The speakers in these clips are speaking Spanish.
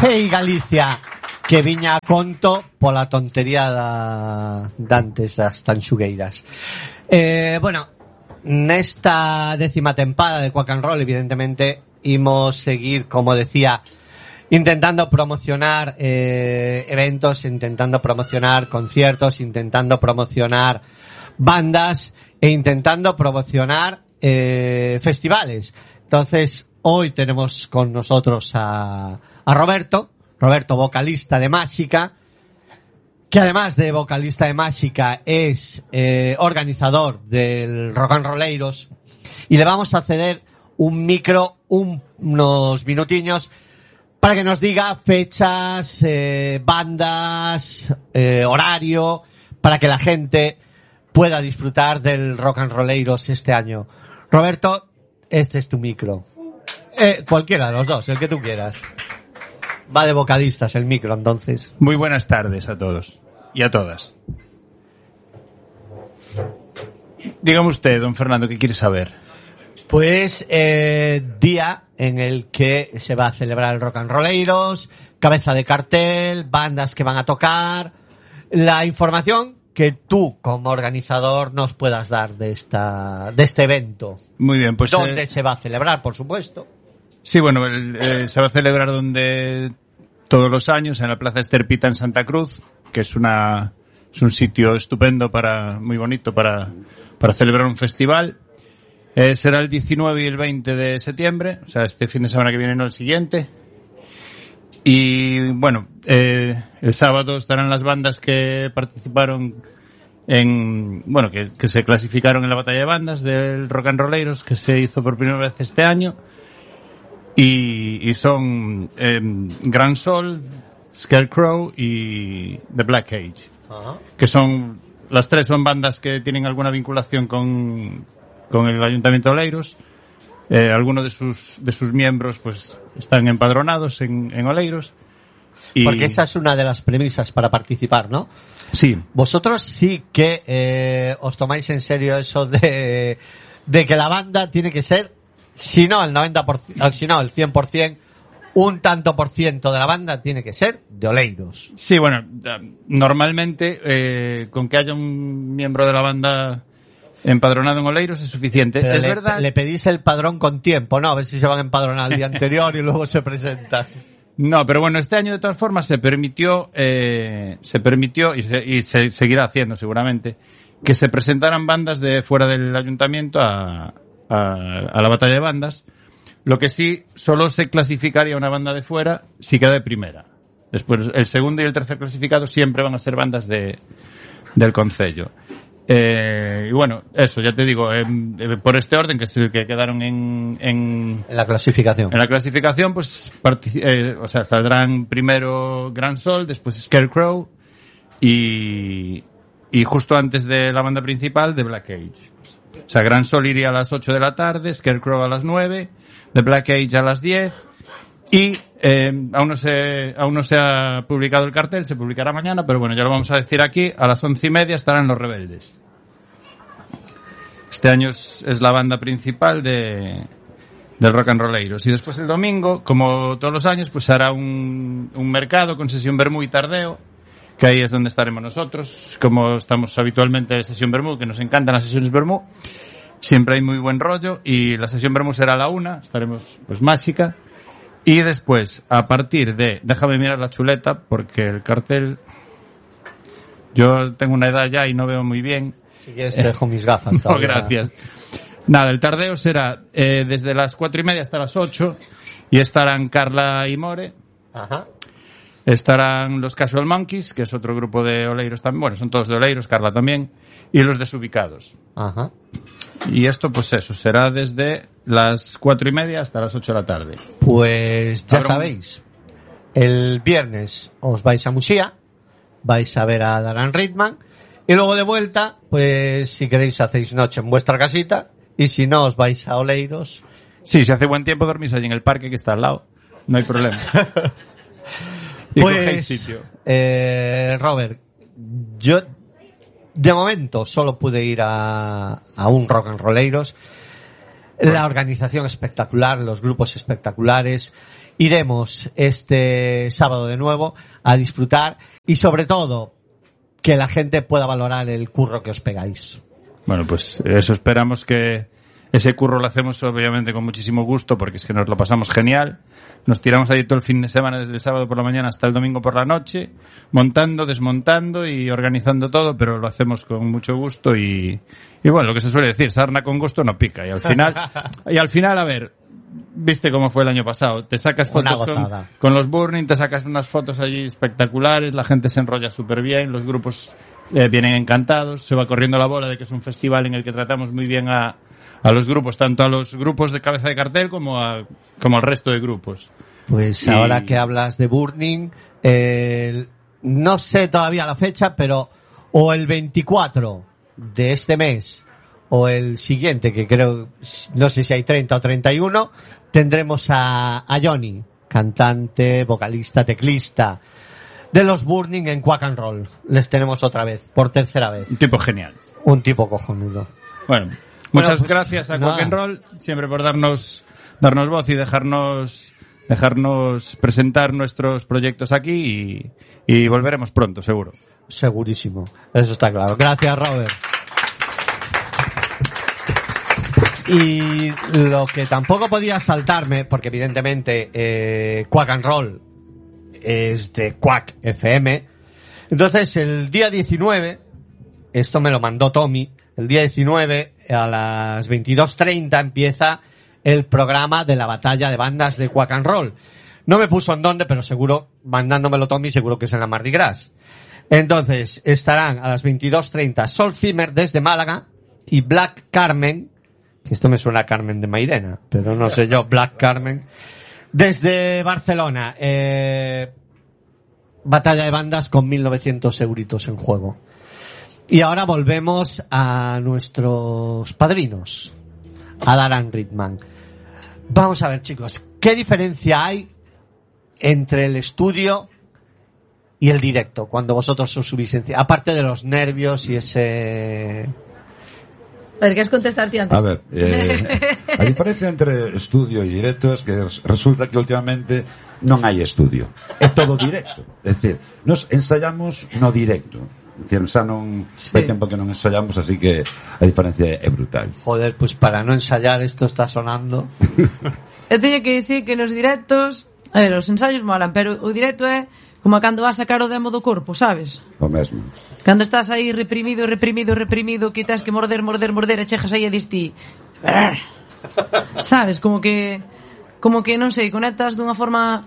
Hey Galicia, que viña a conto pola tontería dantes das tanxugueiras. Bueno, nesta 10ª tempada de Quack and Roll, evidentemente, imos seguir, como decía, intentando promocionar eventos, intentando promocionar conciertos, intentando promocionar bandas e intentando promocionar festivales. Entonces, hoy tenemos con nosotros a Roberto, vocalista de Máxica, que además de vocalista de Máxica es organizador del Rock and Rolleiros, y le vamos a ceder un micro, unos minutiños, para que nos diga fechas, bandas, horario, para que la gente pueda disfrutar del Rock and Rolleiros este año. Roberto, este es tu micro. Cualquiera de los dos, el que tú quieras. Va de vocalistas el micro, entonces. Muy buenas tardes a todos y a todas. Dígame usted, don Fernando, ¿qué quiere saber? Pues día en el que se va a celebrar el Rock and Rolleiros, cabeza de cartel, bandas que van a tocar, la información que tú como organizador nos puedas dar de este evento. Muy bien, pues ¿dónde se va a celebrar, por supuesto? Sí, bueno, se va a celebrar todos los años en la Plaza Esterpita en Santa Cruz, que es un sitio estupendo muy bonito para celebrar un festival. Será el 19 y el 20 de septiembre, o sea, este fin de semana que viene, no el siguiente. Y bueno, el sábado estarán las bandas que participaron que se clasificaron en la batalla de bandas del Rock and Rolleiros, que se hizo por primera vez este año. Y son Gran Sol, Scarecrow y The Black Cage. Uh-huh. Que las tres son bandas que tienen alguna vinculación con el Ayuntamiento de Oleiros. Algunos de sus miembros pues están empadronados en Oleiros. Porque esa es una de las premisas para participar, ¿no? Sí. Vosotros sí que os tomáis en serio eso de que la banda tiene que ser, si no el 90%, si no el 100%, un tanto por ciento de la banda tiene que ser de Oleiros. Sí, bueno, normalmente con que haya un miembro de la banda empadronado en Oleiros es suficiente. Pero es verdad. Le pedís el padrón con tiempo, ¿no? A ver si se van a empadronar el día anterior y luego se presentan. No, pero bueno, este año de todas formas se permitió y se seguirá haciendo seguramente que se presentaran bandas de fuera del ayuntamiento a la batalla de bandas. Lo que sí, solo se clasificaría una banda de fuera si queda de primera. Después, el segundo y el tercer clasificado siempre van a ser bandas del concello. Y bueno, eso, ya te digo, por este orden que quedaron en la clasificación. En la clasificación, pues, saldrán primero Gran Sol, después Scarecrow y justo antes de la banda principal, The Black Cage. O sea, Gran Sol iría a las 8 de la tarde, Scarecrow a las 9, The Black Cage a las 10 y aún no se ha publicado el cartel, se publicará mañana, pero bueno, ya lo vamos a decir aquí, a las 11:30 estarán Los Rebeldes. Este año es la banda principal del Rock and Rolleiros. Y después el domingo, como todos los años, pues hará un mercado con sesión vermú y tardeo, que ahí es donde estaremos nosotros, como estamos habitualmente en sesión vermú, que nos encantan las sesiones vermú. Siempre hay muy buen rollo y la sesión vermú será a la 1, estaremos pues Máxica. Y después, a partir déjame mirar la chuleta, porque el cartel, yo tengo una edad ya y no veo muy bien. Si quieres te dejo mis gafas. No, gracias. Nada, el tardeo será desde las 4:30 hasta las 8 y estarán Carla y More. Ajá. Estarán los Casual Monkeys, que es otro grupo de Oleiros también. Bueno, son todos de Oleiros, Carla también. Y los Desubicados. Ajá. Y esto, pues eso, será desde las 4:30 hasta las 8 de la tarde. Pues ya sabéis, el viernes os vais a Muxía, vais a ver a Darren Ritman, y luego de vuelta, pues si queréis hacéis noche en vuestra casita, y si no os vais a Oleiros. Sí, si hace buen tiempo dormís allí en el parque que está al lado, no hay problema. Y pues, sitio. Robert, yo de momento solo pude ir a un Rock and Rolleiros. La organización espectacular, los grupos espectaculares iremos este sábado de nuevo a disfrutar y sobre todo que la gente pueda valorar el curro que os pegáis. Bueno, pues eso, esperamos que ese curro lo hacemos obviamente con muchísimo gusto, porque es que nos lo pasamos genial. Nos tiramos ahí todo el fin de semana, desde el sábado por la mañana hasta el domingo por la noche, montando, desmontando y organizando todo, pero lo hacemos con mucho gusto y bueno, lo que se suele decir, sarna con gusto no pica. Y al final, a ver, viste cómo fue el año pasado, te sacas fotos con los Burning, te sacas unas fotos allí espectaculares, la gente se enrolla súper bien, los grupos vienen encantados, se va corriendo la bola de que es un festival en el que tratamos muy bien a los grupos, tanto a los grupos de cabeza de cartel como al resto de grupos. Pues ahora que hablas de Burning, no sé todavía la fecha, pero o el 24 de este mes o el siguiente, que creo, no sé si hay 30 o 31, tendremos a Johnny, cantante, vocalista, teclista de los Burning en Quack and Roll. Les tenemos otra vez, por tercera vez. Un tipo genial. Un tipo cojonudo. Bueno, muchas gracias a Quack and Roll siempre por darnos voz y dejarnos presentar nuestros proyectos aquí y volveremos pronto, seguro. Segurísimo, eso está claro. Gracias, Robert. Y lo que tampoco podía saltarme, porque evidentemente Quack and Roll es de Quack FM, entonces el día 19, esto me lo mandó Tommy, el día 19 a las 22:30 empieza el programa de la batalla de bandas de Quack and Roll. No me puso en dónde, pero seguro, mandándomelo Tommy, seguro que es en la Mardi Gras. Entonces estarán a las 22:30 Sol Zimmer desde Málaga y Black Carmen, que esto me suena a Carmen de Mairena, pero no sé yo, Black Carmen, desde Barcelona. Batalla de bandas con 1.900 euritos en juego. Y ahora volvemos a nuestros padrinos, a Daran Ritman. Vamos a ver, chicos, ¿qué diferencia hay entre el estudio y el directo cuando vosotros os subís encima? Aparte de los nervios y ese... A ver, ¿quieres contestar, tío? A ver, a diferencia entre estudio y directo es que resulta que últimamente non hai estudio. É todo directo. É dicir, nos ensayamos no directo. É dicir, xa non hai tempo que non ensayamos, así que a diferencia é brutal. Joder, pues para no ensayar esto está sonando. Eu teño que dicir que nos directos, a ver, os ensayos molan, pero o directo é como cando vas a sacar o demo do corpo, sabes? O mesmo. Cando estás aí reprimido, que tens que morder e chegas aí e dis ti, sabes, como que non sei, conectas dunha forma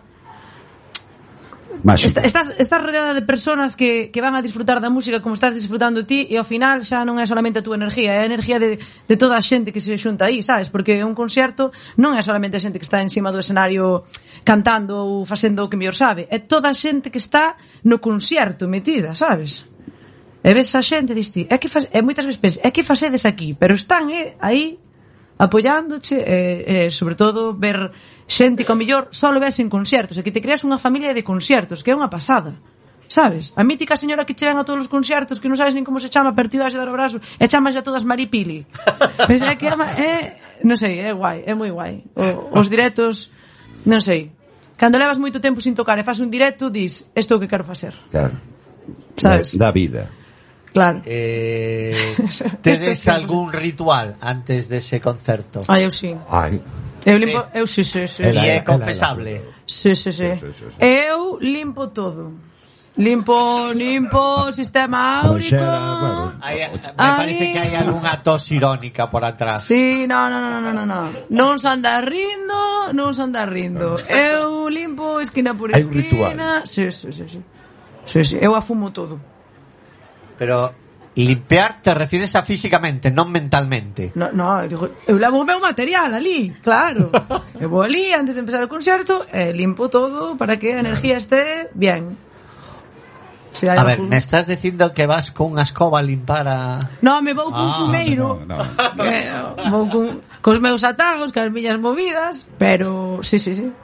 máxica. Estás rodeada de personas que van a disfrutar da música como estás disfrutando ti, e ao final xa non é solamente a túa energía, é a energía de toda a xente que se xunta aí, sabes? Porque un concerto non é solamente a xente que está encima do escenario cantando ou facendo o que mellor sabe, é toda a xente que está no concerto metida, sabes? E ves a xente e diste, moitas veces pensas, é que facedes aquí, pero están aí apoiándoche, sobre todo ver xente que ao mellor só lo ves en concertos, e que te creas unha familia de concertos, que é unha pasada, sabes? A mítica señora que chegan a todos os concertos, que non sabes nin como se chama, pero ti vas a dar o brazo e chamas a todas Maripili. Mas é que non sei, é guai, é moi guai. Os directos, non sei, cando levas moito tempo sin tocar e faz un directo, dis, isto é o que quero facer. Claro. Sabes? Da vida. Claro. ¿Tedes algún ritual antes de ese concerto? Eu sí. Eu limpo, eu sí. E é confesable. Sí. Eu limpo todo. Limpo sistema áurico. Me parece que hai algunha tos irónica por atrás. Sí, no. Non se anda rindo. Eu limpo esquina por esquina. Hai un ritual. Sí. Eu afumo todo. Pero limpiar te refieres a físicamente, non mentalmente. No, eu levo o meu material ali, claro. Eu vou ali antes de empezar o concerto e limpo todo para que a energía esté bien. Si a ver, me estás dicindo que vas con unha escoba a limpar a... No, me vou cun fumeiro. No. Vou cos meus atagos, cas miñas movidas, pero sí.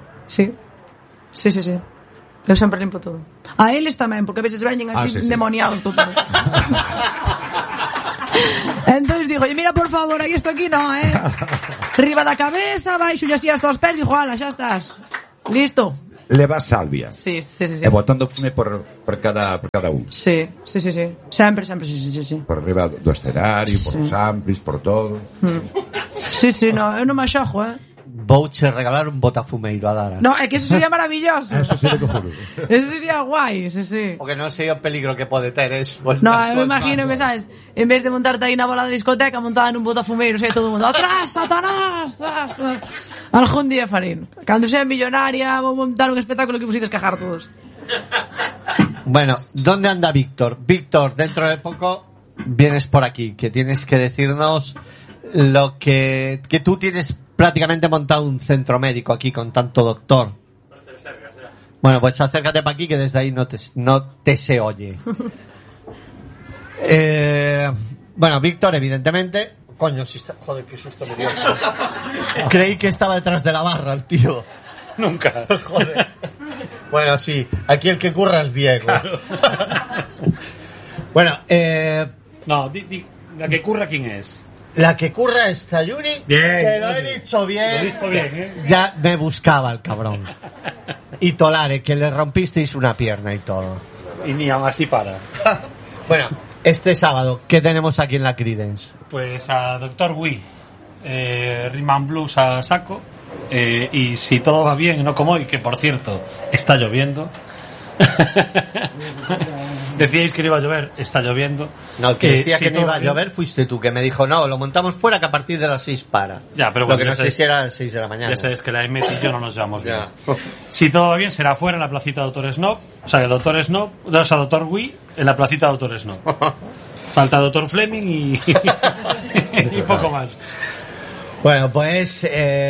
Eu sempre limpo todo. A eles tamén, porque a veces veñen así demoniados todo. Entonces digo, mira, por favor, aquí esto aquí no, Riba da cabeza, baixo e así hasta os pés, e ala, xa estás. Listo. leva salvia. Sí. E botando fume por cada un. Sí. Sempre, sí. Por arriba do escenario, por os amplis, por todo. Sí, no, eu non me axojo, Vouche regalar un botafumeiro a Dara. No, é que eso sería maravilloso. Eso sí de cojonudo. Eso sería guai, sí. Porque non sei o peligro que pode ter No, eu imagino, sabes, en vez de montarte aí na bola de discoteca, montada nun botafumeiro, sei, todo o mundo, atrás, Satanás, tras. Algún día farei. Cando sea millonaria, vou montar un espectáculo que vos ides cajar todos. Bueno, ¿dónde anda Víctor? Víctor, dentro de poco vienes por aquí, que tienes que decirnos lo que tú tienes prácticamente montado un centro médico aquí con tanto doctor. Bueno, pues acércate para aquí que desde ahí no te se oye. Bueno, Víctor, evidentemente... Coño, si está... Joder, qué susto me dio. Creí que estaba detrás de la barra el tío. Nunca. Joder. Bueno, sí, aquí el que curra es Diego. Claro. Bueno, No, la que curra, ¿quién es? La que curra es Sayuri. Bien. Que lo he dicho bien. Lo dijo bien, Ya me buscaba el cabrón. Y Tolare, que le rompisteis una pierna y todo. Y ni aún así para. Bueno, este sábado, ¿qué tenemos aquí en la Creedence? Pues a Dr. Wee, Rhythm and Blues a saco. Y si todo va bien, no como hoy, que por cierto, está lloviendo. Decíais que no iba a llover, está lloviendo. No, el que decía si que no iba a bien... llover fuiste tú, que me dijo, no, lo montamos fuera que a partir de las 6 para. Ya, pero lo bueno, que no sé si era a las 6 de la mañana. Ya sabes que la Emet y yo no nos llevamos bien. Ya. Si todo va bien, será fuera en la placita Dr. Snob. O sea, Dr. Snob, o sea, Dr. Wee en la placita Dr. Snob. Falta Dr. Fleming y poco más. Bueno, pues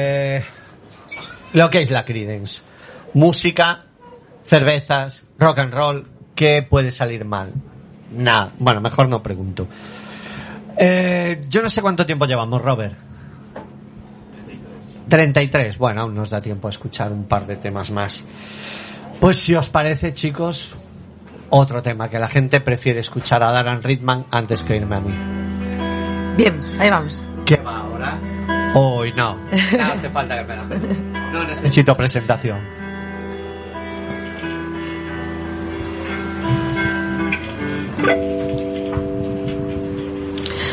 lo que es la Creedence. Música, cervezas, rock and roll. ¿Qué puede salir mal? Nada. Bueno, mejor no pregunto. Yo no sé cuánto tiempo llevamos, Robert. 33. Bueno, aún nos da tiempo a escuchar un par de temas más. Pues si os parece, chicos, otro tema que la gente prefiere escuchar a Darren Ridman antes que irme a mí. Bien, ahí vamos. ¿Qué va ahora? Hoy no. No hace falta que me la... No necesito presentación.